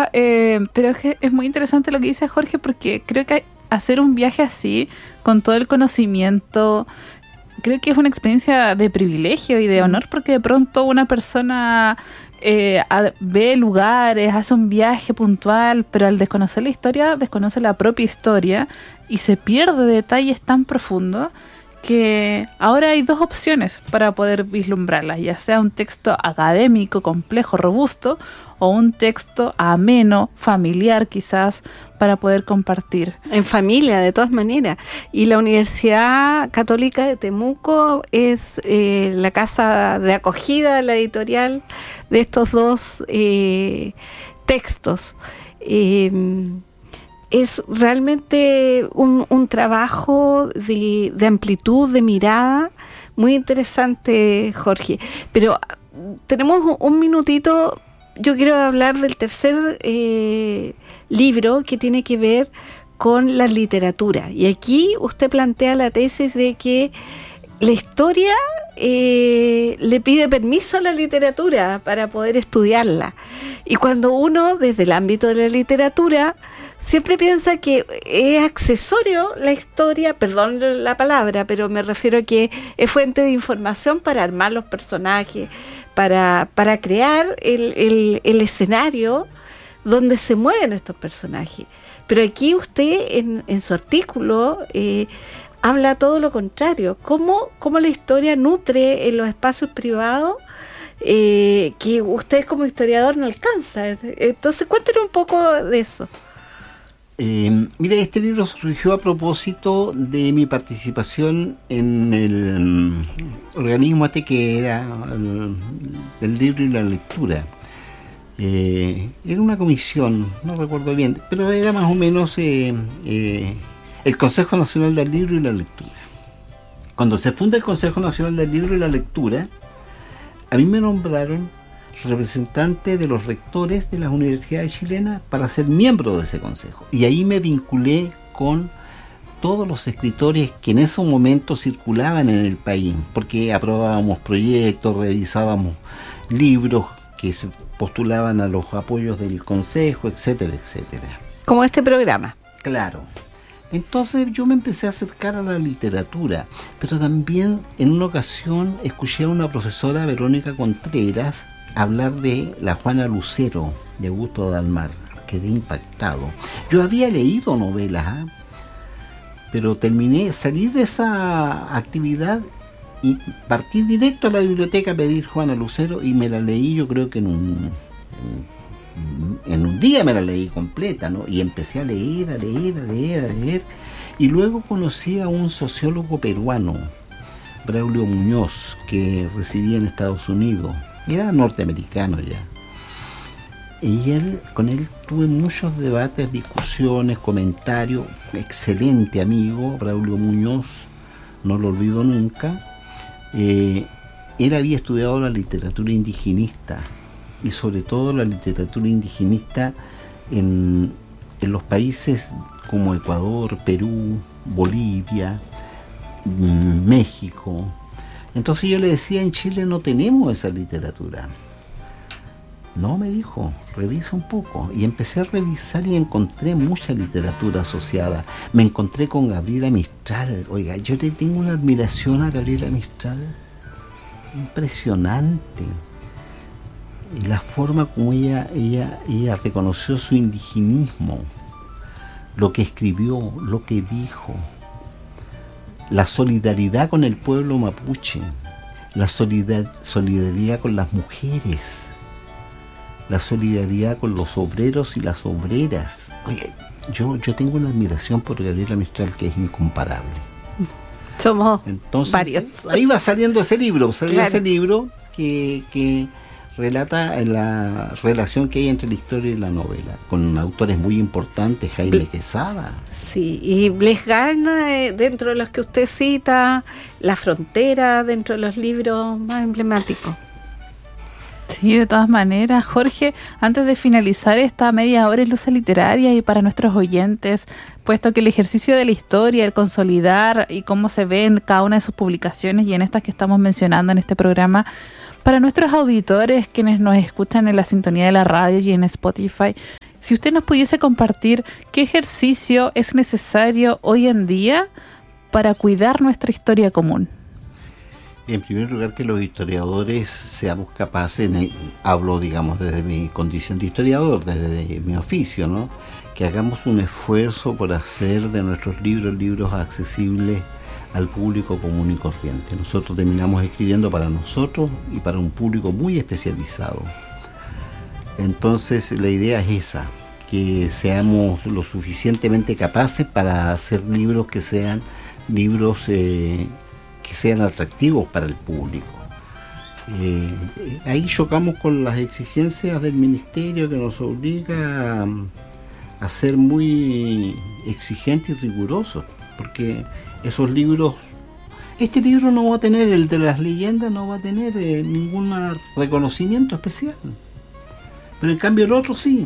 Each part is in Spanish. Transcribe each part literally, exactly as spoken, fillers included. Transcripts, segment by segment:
duda, eh, pero es que es muy interesante lo que dice Jorge, porque creo que hacer un viaje así, con todo el conocimiento, creo que es una experiencia de privilegio y de honor, porque de pronto una persona eh, a, ve lugares, hace un viaje puntual, pero al desconocer la historia, desconoce la propia historia y se pierde detalles tan profundos que ahora hay dos opciones para poder vislumbrarlas, ya sea un texto académico, complejo, robusto, o un texto ameno, familiar quizás, para poder compartir. En familia, de todas maneras. Y la Universidad Católica de Temuco es eh, la casa de acogida, la editorial de estos dos eh, textos. Eh, Es realmente un, un trabajo de, de amplitud, de mirada, muy interesante, Jorge. Pero tenemos un, un minutito, yo quiero hablar del tercer eh, libro que tiene que ver con la literatura. Y aquí usted plantea la tesis de que la historia eh, le pide permiso a la literatura para poder estudiarla. Y cuando uno, desde el ámbito de la literatura, siempre piensa que es accesorio la historia, perdón la palabra, pero me refiero a que es fuente de información para armar los personajes, para, para crear el, el, el escenario donde se mueven estos personajes. Pero aquí usted, en, en su artículo, eh, habla todo lo contrario, cómo, cómo la historia nutre en los espacios privados eh, que usted como historiador no alcanza. Entonces, cuéntenos un poco de eso. Eh, mira, este libro surgió a propósito de mi participación en el organismo este que era el, el libro y la lectura. Eh, era una comisión, no recuerdo bien, pero era más o menos eh, eh, el Consejo Nacional del Libro y la Lectura. Cuando se funda el Consejo Nacional del Libro y la Lectura, a mí me nombraron representante de los rectores de las universidades chilenas para ser miembro de ese consejo. Y ahí me vinculé con todos los escritores que en esos momentos circulaban en el país, porque aprobábamos proyectos, revisábamos libros que se postulaban a los apoyos del consejo, etcétera, etcétera. Como este programa. Claro. Entonces yo me empecé a acercar a la literatura, pero también en una ocasión escuché a una profesora, Verónica Contreras, hablar de la Juana Lucero de Augusto Dalmar. Quedé impactado. Yo había leído novelas, ¿eh? pero terminé, salí de esa actividad y partí directo a la biblioteca a pedir Juana Lucero y me la leí, yo creo que en un en, en un día me la leí completa, ¿no? Y empecé a leer, a leer, a leer, a leer, y luego conocí a un sociólogo peruano, Braulio Muñoz, que residía en Estados Unidos. Era norteamericano ya. Y él, con él tuve muchos debates, discusiones, comentarios. Excelente amigo, Braulio Muñoz, no lo olvido nunca. Eh, él había estudiado la literatura indigenista y sobre todo la literatura indigenista en, en los países como Ecuador, Perú, Bolivia, México. Entonces yo le decía, en Chile no tenemos esa literatura. No, me dijo, revisa un poco. Y empecé a revisar y encontré mucha literatura asociada. Me encontré con Gabriela Mistral. Oiga, yo le tengo una admiración a Gabriela Mistral impresionante. Y la forma como ella, ella, ella reconoció su indigenismo, lo que escribió, lo que dijo, la solidaridad con el pueblo mapuche, la solidar, solidaridad con las mujeres, la solidaridad con los obreros y las obreras. Oye, yo, yo tengo una admiración por Gabriela Mistral que es incomparable. Somos Entonces, varios. Ahí va saliendo ese libro, salió Claro. ese libro que, que relata la relación que hay entre la historia y la novela, con autores muy importantes, Jaime Quesada. Sí, y Blaise Gana, eh, dentro de los que usted cita, La Frontera, dentro de los libros más emblemáticos. Sí, de todas maneras, Jorge, antes de finalizar esta media hora en Luces Literarias y para nuestros oyentes, puesto que el ejercicio de la historia, el consolidar y cómo se ve en cada una de sus publicaciones y en estas que estamos mencionando en este programa, para nuestros auditores, quienes nos escuchan en la sintonía de la radio y en Spotify, si usted nos pudiese compartir qué ejercicio es necesario hoy en día para cuidar nuestra historia común. En primer lugar, que los historiadores seamos capaces, en el, hablo digamos desde mi condición de historiador, desde mi oficio, ¿no? Que hagamos un esfuerzo por hacer de nuestros libros libros accesibles al público común y corriente. Nosotros terminamos escribiendo para nosotros y para un público muy especializado. Entonces la idea es esa, que seamos lo suficientemente capaces para hacer libros que sean libros eh, que sean atractivos para el público. Eh, ahí chocamos con las exigencias del ministerio, que nos obliga a, a ser muy exigentes y rigurosos, porque esos libros, este libro no va a tener, el de las leyendas no va a tener eh, ningún reconocimiento especial, pero en cambio el otro sí.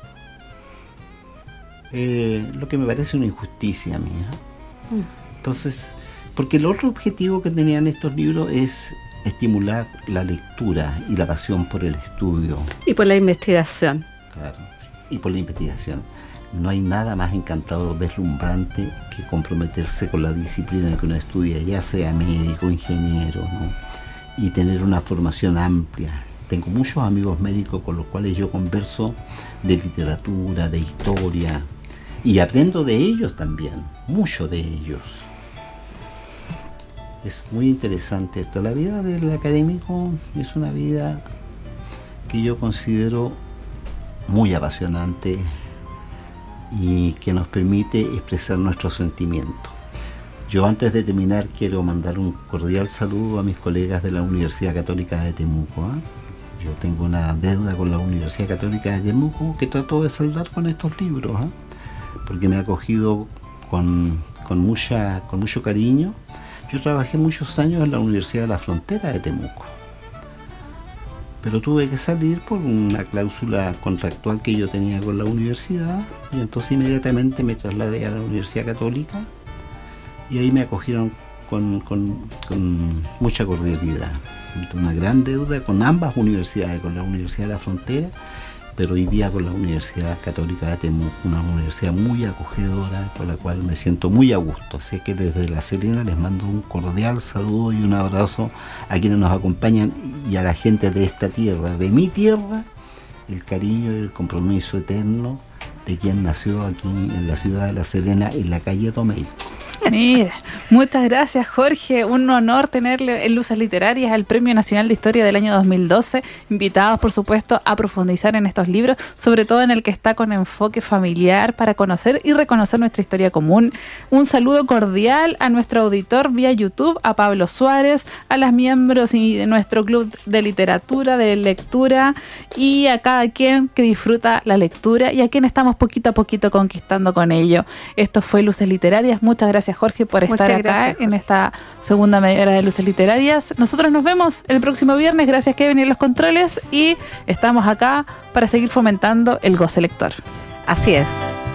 Eh, lo que me parece una injusticia mía. Entonces, porque el otro objetivo que tenían estos libros es estimular la lectura y la pasión por el estudio. Y por la investigación. Claro, y por la investigación. No hay nada más encantador, deslumbrante, que comprometerse con la disciplina que uno estudia, ya sea médico, ingeniero, ¿no? Y tener una formación amplia. Tengo muchos amigos médicos con los cuales yo converso de literatura, de historia, y aprendo de ellos también, mucho de ellos. Es muy interesante esto. La vida del académico es una vida que yo considero muy apasionante y que nos permite expresar nuestros sentimientos. Yo, antes de terminar, quiero mandar un cordial saludo a mis colegas de la Universidad Católica de Temuco, ¿eh? Yo tengo una deuda con la Universidad Católica de Temuco que trato de saldar con estos libros, ¿eh? Porque me ha acogido con, con, mucha, con mucho cariño. Yo trabajé muchos años en la Universidad de la Frontera de Temuco, pero tuve que salir por una cláusula contractual que yo tenía con la universidad, y entonces inmediatamente me trasladé a la Universidad Católica y ahí me acogieron con, con, con mucha cordialidad. Una gran deuda con ambas universidades, con la Universidad de la Frontera, pero hoy día con la Universidad Católica de Temuco, una universidad muy acogedora, con la cual me siento muy a gusto. Así que desde La Serena les mando un cordial saludo y un abrazo a quienes nos acompañan y a la gente de esta tierra, de mi tierra, el cariño y el compromiso eterno de quien nació aquí en la ciudad de La Serena, en la calle Tomeico. Mira, muchas gracias, Jorge. Un honor tenerle en Luces Literarias al Premio Nacional de Historia del año dos mil doce. Invitados, por supuesto, a profundizar en estos libros, sobre todo en el que está con enfoque familiar, para conocer y reconocer nuestra historia común. Un saludo cordial a nuestro auditor vía YouTube, a Pablo Suárez, a las miembros de nuestro club de literatura, de lectura, y a cada quien que disfruta la lectura y a quien estamos poquito a poquito conquistando con ello. Esto fue Luces Literarias. Muchas gracias, Jorge, por estar Muchas acá gracias, en esta segunda media hora de Luces Literarias. Nosotros nos vemos el próximo viernes. Gracias, Kevin, y los controles. Y estamos acá para seguir fomentando el goce lector. Así es.